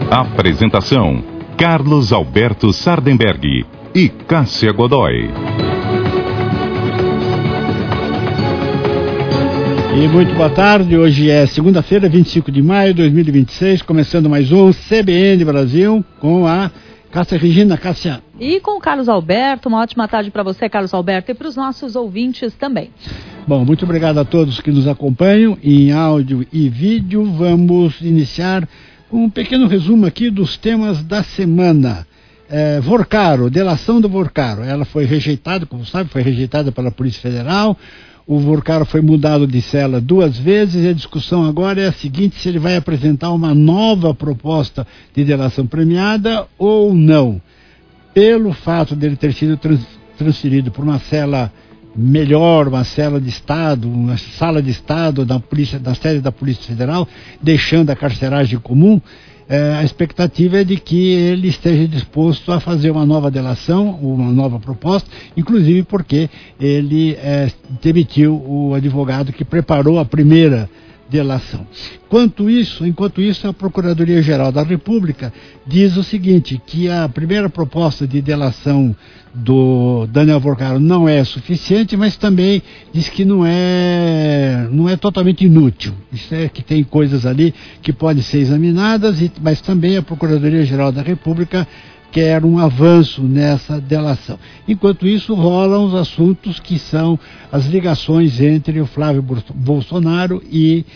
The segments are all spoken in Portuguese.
Apresentação: Carlos Alberto Sardenberg e Cássia Godoy. E muito boa tarde, hoje é segunda-feira, 25 de maio de 2026, começando mais um CBN Brasil com a Cássia Regina. Cássia. E com o Carlos Alberto, uma ótima tarde para você, Carlos Alberto, e para os nossos ouvintes também. Bom, muito obrigado a todos que nos acompanham em áudio e vídeo. Vamos iniciar com um pequeno resumo aqui dos temas da semana. Vorcaro, delação do Vorcaro. Ela foi rejeitada, como sabe, foi rejeitada pela Polícia Federal. O Vorcaro foi mudado de cela 2 vezes e a discussão agora é a seguinte: se ele vai apresentar uma nova proposta de delação premiada ou não. Pelo fato dele ter sido transferido para uma cela melhor, uma cela de Estado, uma sala de Estado da sede da Polícia Federal, deixando a carceragem comum, a expectativa é de que ele esteja disposto a fazer uma nova delação, uma nova proposta, inclusive porque ele demitiu o advogado que preparou a primeira delação. Enquanto isso, a Procuradoria-Geral da República diz o seguinte, que a primeira proposta de delação do Daniel Vorcaro não é suficiente, mas também diz que não é totalmente inútil. Isso é que tem coisas ali que podem ser examinadas, mas também a Procuradoria-Geral da República quer um avanço nessa delação. Enquanto isso, rolam os assuntos que são as ligações entre o Flávio Bolsonaro e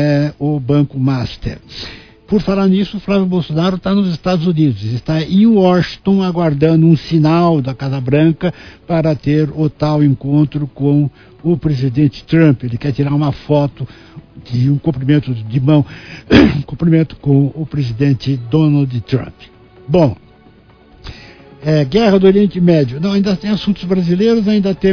o Banco Master. Por falar nisso, o Flávio Bolsonaro está nos Estados Unidos, está em Washington aguardando um sinal da Casa Branca para ter o tal encontro com o presidente Trump. Ele quer tirar uma foto de um cumprimento de mão, um cumprimento com o presidente Donald Trump. Bom, guerra do Oriente Médio. Não, ainda tem assuntos brasileiros, ainda tem